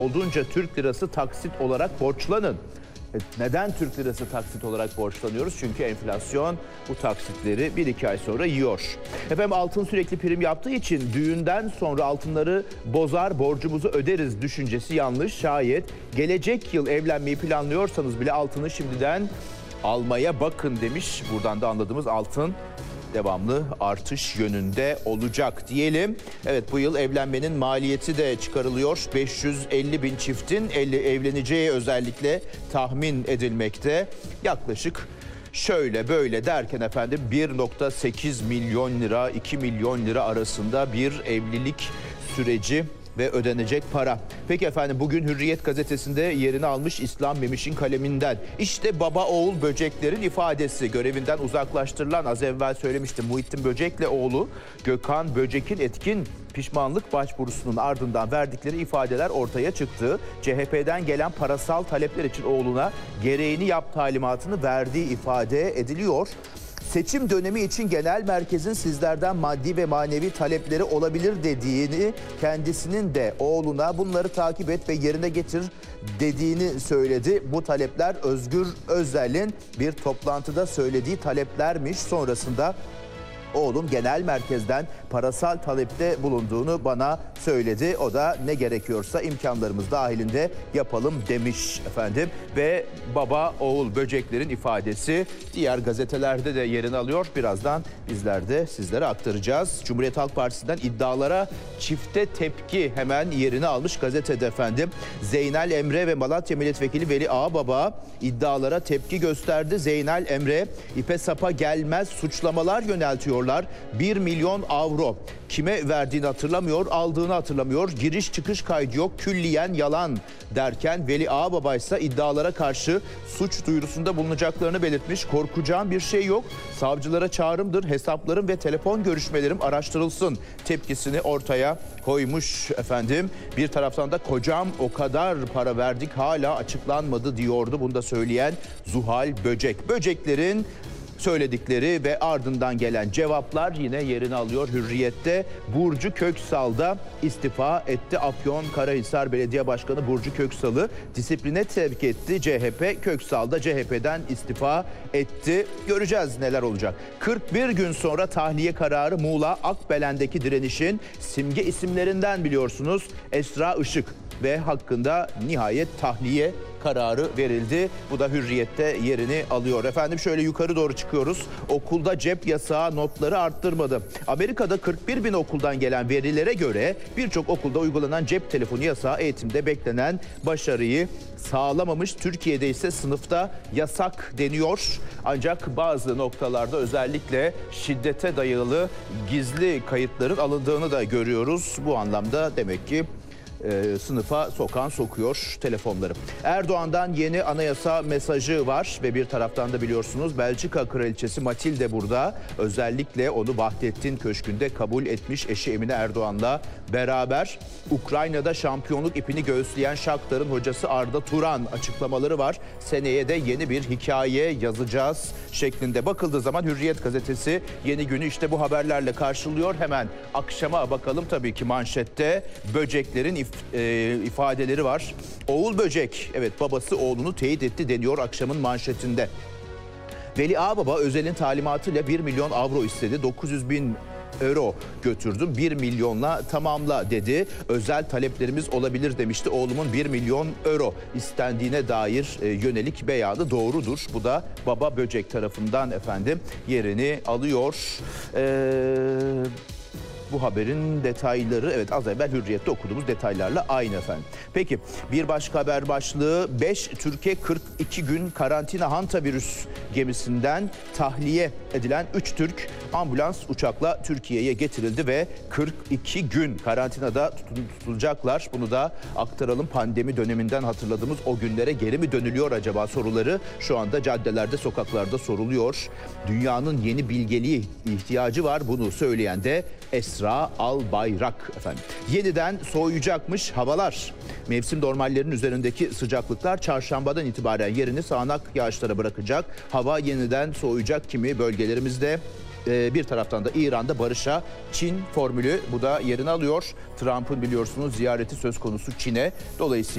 Olduğunca Türk lirası taksit olarak borçlanın. Neden Türk lirası taksit olarak borçlanıyoruz? Çünkü enflasyon bu taksitleri 1-2 ay sonra yiyor. Efendim altın sürekli prim yaptığı için düğünden sonra altınları bozar, borcumuzu öderiz düşüncesi yanlış. Şayet gelecek yıl evlenmeyi planlıyorsanız bile altını şimdiden almaya bakın demiş. Buradan da anladığımız altın devamlı artış yönünde olacak diyelim. Evet, bu yıl evlenmenin maliyeti de çıkarılıyor. 550 bin çiftin evleneceği özellikle tahmin edilmekte. Yaklaşık şöyle böyle derken efendim 1,8 milyon lira 2 milyon lira arasında bir evlilik süreci ve ödenecek para. Peki efendim, bugün Hürriyet gazetesinde yerini almış İslam Memiş'in kaleminden. İşte baba oğul Böcekler'in ifadesi. Görevinden uzaklaştırılan, az evvel söylemiştim, Muhittin Böcek'le oğlu Gökhan Böcek'in etkin pişmanlık başvurusunun ardından verdikleri ifadeler ortaya çıktı. CHP'den gelen parasal talepler için oğluna gereğini yap talimatını verdiği ifade ediliyor. Seçim dönemi için genel merkezin sizlerden maddi ve manevi talepleri olabilir dediğini, kendisinin de oğluna bunları takip et ve yerine getir dediğini söyledi. Bu talepler Özgür Özel'in bir toplantıda söylediği taleplermiş. Sonrasında oğlum genel merkezden parasal talepte bulunduğunu bana söyledi. O da ne gerekiyorsa imkanlarımız dahilinde yapalım demiş efendim. Ve baba oğul Böcekler'in ifadesi diğer gazetelerde de yerini alıyor. Birazdan bizler de sizlere aktaracağız. Cumhuriyet Halk Partisi'nden iddialara çifte tepki hemen yerini almış gazetede efendim. Zeynel Emre ve Malatya Milletvekili Veli Ağbaba iddialara tepki gösterdi. Zeynel Emre, ipe sapa gelmez suçlamalar yöneltiyorlar. 1 milyon avro. Kime verdiğini hatırlamıyor, aldığını hatırlamıyor. Giriş çıkış kaydı yok, külliyen yalan derken Veli Ağbaba ise iddialara karşı suç duyurusunda bulunacaklarını belirtmiş. Korkacağım bir şey yok. Savcılara çağrımdır. Hesaplarım ve telefon görüşmelerim araştırılsın tepkisini ortaya koymuş efendim. Bir taraftan da kocam o kadar para verdik hala açıklanmadı diyordu. Bunu da söyleyen Zuhal Böcek. Böceklerin söyledikleri ve ardından gelen cevaplar yine yerini alıyor Hürriyet'te. Burcu Köksal da istifa etti. Afyonkarahisar Belediye Başkanı Burcu Köksal'ı disipline sevk etti CHP. Köksal da CHP'den istifa etti. Göreceğiz neler olacak. 41 gün sonra tahliye kararı. Muğla Akbelen'deki direnişin simge isimlerinden biliyorsunuz Esra Işık ve hakkında nihayet tahliye kararı verildi. Bu da Hürriyet'te yerini alıyor. Efendim şöyle yukarı doğru çıkıyoruz. Okulda cep yasağı notları arttırmadı. Amerika'da 41 bin okuldan gelen verilere göre birçok okulda uygulanan cep telefonu yasağı eğitimde beklenen başarıyı sağlamamış. Türkiye'de ise sınıfta yasak deniyor. Ancak bazı noktalarda özellikle şiddete dayalı gizli kayıtların alındığını da görüyoruz. Bu anlamda demek ki sınıfa sokuyor telefonları. Erdoğan'dan yeni anayasa mesajı var ve bir taraftan da biliyorsunuz Belçika Kraliçesi Matilde burada. Özellikle onu Vahdettin Köşkü'nde kabul etmiş eşi Emine Erdoğan'la beraber. Ukrayna'da şampiyonluk ipini göğüsleyen Shakhtar'ın hocası Arda Turan açıklamaları var. Seneye de yeni bir hikaye yazacağız şeklinde bakıldığı zaman Hürriyet gazetesi yeni günü işte bu haberlerle karşılıyor. Hemen akşama bakalım, tabii ki manşette Böcekler'in ifadeleri var. Oğul Böcek, evet, babası oğlunu teyit etti deniyor akşamın manşetinde. Veli Ağbaba Özel'in talimatıyla 1 milyon avro istedi. 900 bin euro götürdüm. 1 milyonla tamamla dedi. Özel taleplerimiz olabilir demişti. Oğlumun 1 milyon euro istendiğine dair yönelik beyanı doğrudur. Bu da baba Böcek tarafından efendim yerini alıyor. Bu haberin detayları, evet, az evvel Hürriyet'te okuduğumuz detaylarla aynı efendim. Peki bir başka haber başlığı 5 Türkiye 42 gün karantina hantavirüs gemisinden tahliye edilen 3 Türk ambulans uçakla Türkiye'ye getirildi ve 42 gün karantinada tutulacaklar. Bunu da aktaralım. Pandemi döneminden hatırladığımız o günlere geri mi dönülüyor acaba soruları şu anda caddelerde, sokaklarda soruluyor. Dünyanın yeni bilgeliğe ihtiyacı var. Bunu söyleyen de Esra Albayrak efendim. Yeniden soğuyacakmış havalar. Mevsim normallerinin üzerindeki sıcaklıklar çarşambadan itibaren yerini sağanak yağışlara bırakacak. Hava yeniden soğuyacak kimi bölgelerimizde. Bir taraftan da İran'da barışa Çin formülü, bu da yerini alıyor. Trump'ın biliyorsunuz ziyareti söz konusu Çin'e. Dolayısıyla